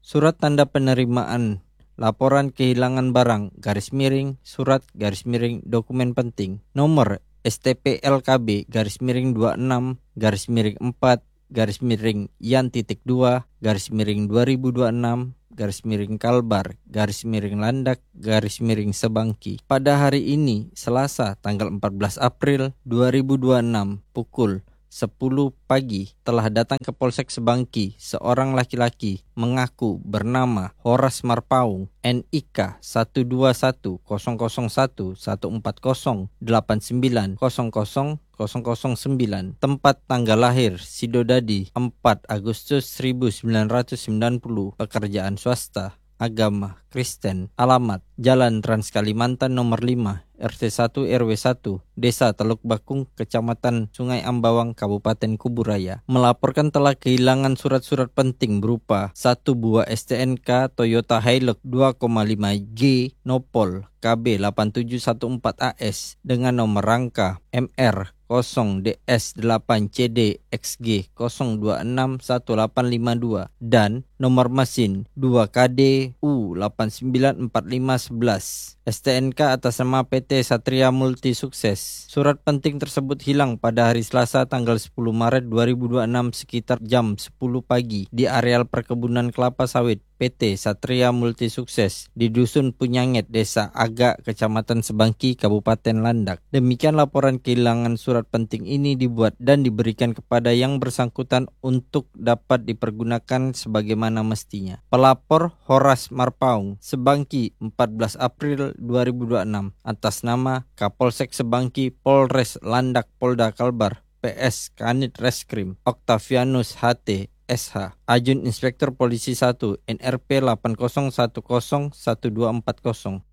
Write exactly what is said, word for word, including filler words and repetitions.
Surat tanda penerimaan laporan kehilangan barang garis miring surat garis miring dokumen penting nomor S T P L K B garis miring dua puluh enam garis miring empat garis miring yan titik dua garis miring dua ribu dua puluh enam garis miring Kalbar garis miring Landak garis miring Sebangki pada hari ini Selasa tanggal empat belas April dua ribu dua puluh enam pukul sepuluh pagi telah datang ke Polsek Sebangki seorang laki-laki mengaku bernama Horas Marpaung N I K satu dua satu nol nol satu satu empat nol delapan sembilan nol nol nol nol sembilan tempat tanggal lahir Sidodadi empat Agustus seribu sembilan ratus sembilan puluh pekerjaan swasta agama Kristen alamat Jalan Trans Kalimantan nomor lima R T satu R W satu Desa Teluk Bakung Kecamatan Sungai Ambawang Kabupaten Kuburaya melaporkan telah kehilangan surat-surat penting berupa satu buah S T N K Toyota Hilux dua koma lima G Nopol K B delapan tujuh satu empat A S dengan nomor rangka M R nol D S delapan C D X G nol dua enam satu delapan lima dua dan nomor mesin dua K D U delapan sembilan empat lima satu satu S T N K atas nama P T Satria Multi Sukses. Surat penting tersebut hilang pada hari Selasa tanggal sepuluh Maret dua ribu dua puluh enam sekitar jam sepuluh pagi di areal perkebunan kelapa sawit P T Satria Multi Sukses di Dusun Punyanget, Desa Agak, Kecamatan Sebangki, Kabupaten Landak. Demikian laporan kehilangan surat penting ini dibuat dan diberikan kepada yang bersangkutan untuk dapat dipergunakan sebagaimana mestinya. Pelapor Horas Marpaung, Sebangki, empat belas April dua ribu dua puluh enam atas nama Kapolsek Sebangki Polres Landak Polda Kalbar P S Kanit Reskrim Octavianus H T S H Ajun Inspektur Polisi satu N R P delapan nol satu nol satu dua empat nol